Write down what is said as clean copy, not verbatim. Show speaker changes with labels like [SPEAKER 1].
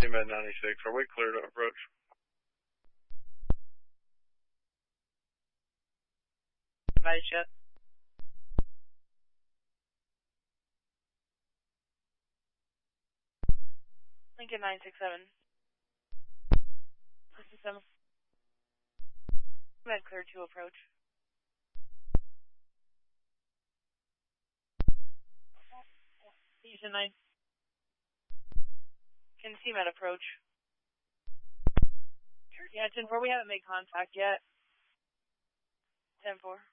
[SPEAKER 1] Med 96, are we clear to approach?
[SPEAKER 2] Nice jet. Lincoln 967. 67. Med clear to approach. Houston 9. Can CMed approach? Yeah, 10-4, we haven't made contact yet. 10-4.